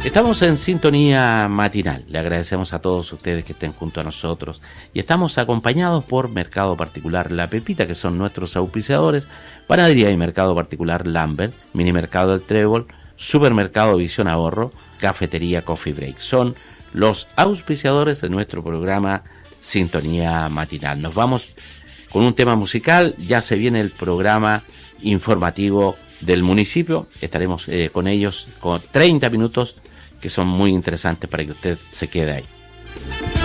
Estamos en sintonía matinal. Le agradecemos a todos ustedes que estén junto a nosotros y estamos acompañados por Mercado Particular La Pepita, que son nuestros auspiciadores, Panadería y Mercado Particular Lambert, Mini Mercado El Trébol, Supermercado Visión Ahorro, Cafetería Coffee Break. Son los auspiciadores de nuestro programa Sintonía Matinal. Nos vamos con un tema musical. Ya se viene el programa informativo del municipio. Estaremos con ellos con 30 minutos que son muy interesantes para que usted se quede ahí.